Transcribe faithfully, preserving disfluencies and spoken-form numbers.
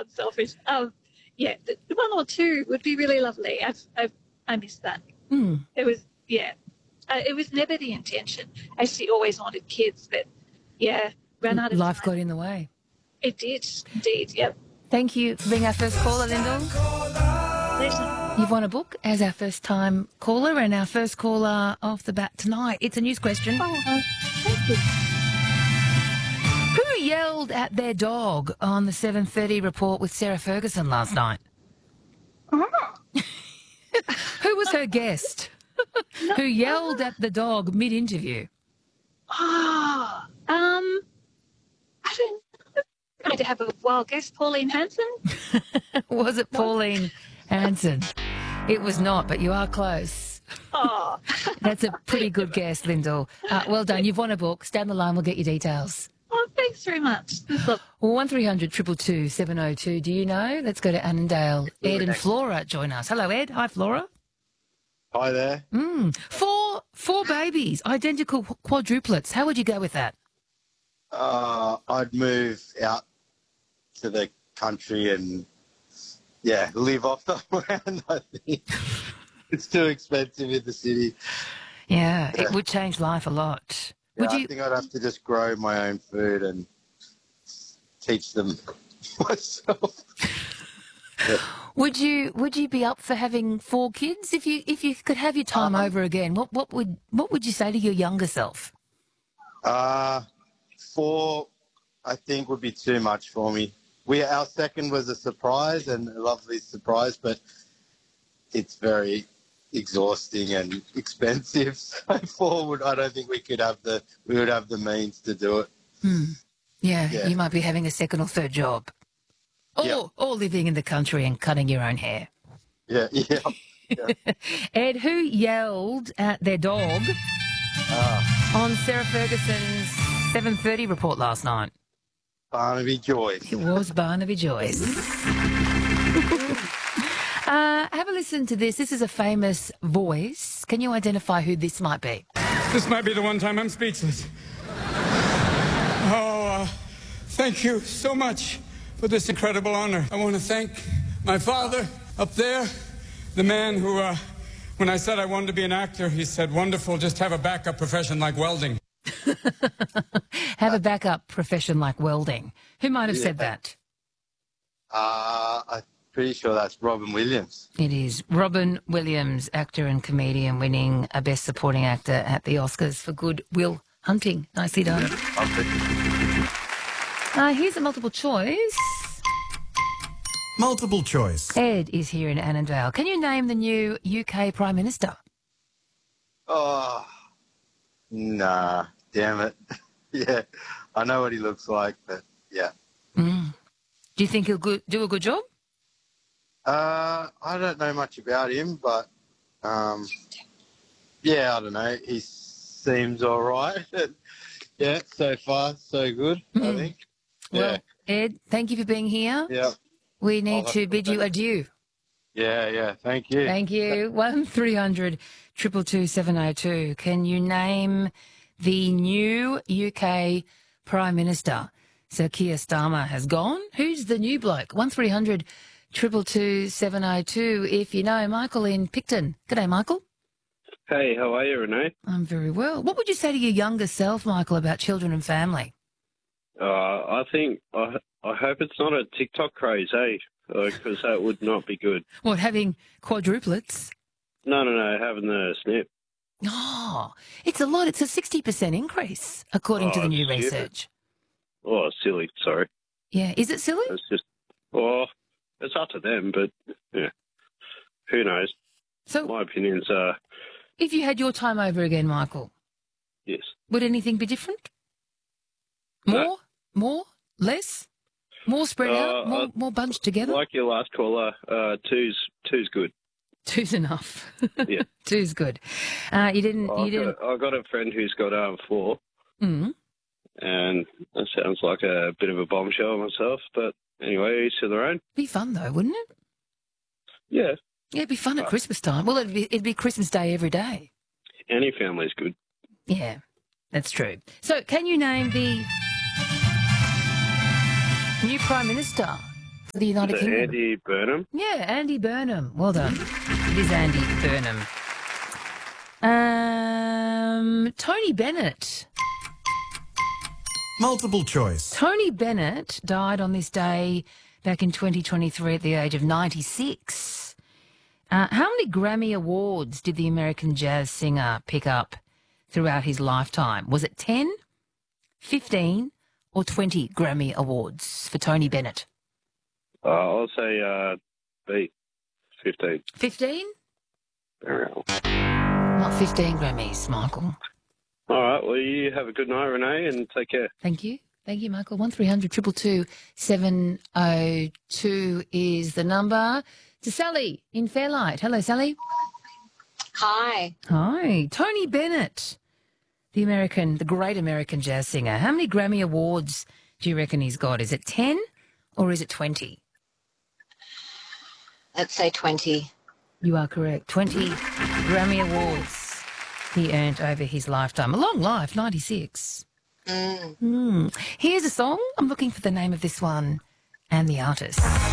not selfish. Um, yeah, the, the one or two would be really lovely. I've, I've, I miss that. Mm. It was, yeah, uh, it was never the intention. I actually always wanted kids, but yeah, ran out of Life time. got in the way. It did, indeed, yep. Thank you for being our first caller, Lyndall. Pleasure. You've won a book as our first-time caller and our first caller off the bat tonight. It's a news question. Oh, uh, thank you. Who yelled at their dog on the seven thirty report with Sarah Ferguson last night? Oh. Who was her guest? Who yelled at the dog mid-interview? Oh, um, I don't know. I'm going to have a wild guess. Pauline Hanson? Was it Pauline Hanson? It was not, but you are close. Oh. That's a pretty good guess, Lyndall. Uh, well done. You've won a book. Stand the line. We'll get your details. Oh, thanks very much. Look, one three hundred two two two seven oh two. Do you know? Let's go to Annandale. Ed and Flora join us. Hello, Ed. Hi, Flora. Hi there. Mm. Four, four babies, identical quadruplets. How would you go with that? Uh, I'd move out to the country and, yeah, live off the land, I think. It's too expensive in the city. Yeah, Yeah. it would change life a lot. Yeah, Would I you? think I'd have to just grow my own food and teach them myself. Yeah. Would you? Would you be up for having four kids if you if you could have your time Um, over again? What what would what would you say to your younger self? Uh, four, I think, would be too much for me. We Our second was a surprise and a lovely surprise, but it's very exhausting and expensive. So forward, I don't think we could have the we would have the means to do it. Hmm. Yeah, Yeah. you might be having a second or third job, or Yeah. or living in the country and cutting your own hair. Yeah, yeah. Ed, who yelled at their dog Ah, on Sarah Ferguson's seven thirty report last night? Barnaby Joyce. It was Barnaby Joyce. uh, have a listen to this. This is a famous voice. Can you identify who this might be? This might be the one time I'm speechless. Oh, uh, thank you so much for this incredible honor. I want to thank my father up there, the man who, uh, when I said I wanted to be an actor, he said, wonderful, just have a backup profession like welding. Have a backup profession like welding. Who might have said Yeah. that? Uh, I'm pretty sure that's Robin Williams. It is Robin Williams, actor and comedian, winning a Best Supporting Actor at the Oscars for Good Will Hunting. Nicely done. I'm pretty- Uh, here's a multiple choice. Multiple choice. Ed is here in Annandale. Can you name the new U K Prime Minister? Oh, nah, damn it. Yeah, I know what he looks like, but yeah. Mm. Do you think he'll go- do a good job? Uh, I don't know much about him, but um, yeah, I don't know. He seems all right. Yeah, so far so good. I Mm. think. Well, Yeah, Ed, thank you for being here. yeah, We need I'll have to to bid you say- adieu. yeah, yeah. Thank you. Thank you. One three hundred two two two seven oh two. Can you name the new U K Prime Minister? So Keir Starmer has gone. Who's the new bloke? One three hundred two two two seven oh two. If you know, Michael in Picton. G'day, Michael. Hey, how are you, Renee? I'm very well. What would you say to your younger self, Michael, about children and family? Uh, I think, I, I hope it's not a TikTok craze, eh? Because that would not be good. What, having quadruplets? No, no, no, having the snip. Oh, it's a lot. It's a sixty percent increase, according to Oh, the new stupid. research. Oh, silly, sorry. Yeah. Is it silly? It's just, oh, it's up to them, but, yeah, who knows? So My opinion's, uh, if you had your time over again, Michael, yes. would anything be different? More? No. More? Less? More spread out? Uh, More, uh, more bunched together? Like your last caller, uh, two's, two's good. Two's enough. Yeah. Two's good. Uh, you didn't. You I've didn't. got, I've got a friend who's got um, four, Mm. and that sounds like a bit of a bombshell myself, but anyway, each to their own. Be fun though, wouldn't it? Yeah, Yeah, it'd be fun at Christmas time. Well, it'd be, it'd be Christmas Day every day. any family's good. Yeah, that's true. So, can you name the new Prime Minister the United Is it Kingdom. Andy Burnham? Yeah, Andy Burnham. Well done. It is Andy Burnham. Um, Tony Bennett. Multiple choice. Tony Bennett died on this day back in twenty twenty-three at the age of ninety-six. Uh, how many Grammy Awards did the American jazz singer pick up throughout his lifetime? Was it ten, fifteen, or twenty Grammy Awards for Tony Bennett? Uh, I'll say uh, B, fifteen. fifteen? Very well. Not fifteen Grammys, Michael. All right, well, you have a good night, Renee, and take care. Thank you. Thank you, Michael. one three hundred two two two seven oh two is the number. To Sally in Fairlight. Hello, Sally. Hi. Hi. Tony Bennett, the American, the great American jazz singer. How many Grammy Awards do you reckon he's got? Is it ten or is it twenty? Let's say twenty. You are correct. twenty Grammy Awards he earned over his lifetime. A long life, ninety-six. Mm. Mm. Here's a song. I'm looking for the name of this one and the artist.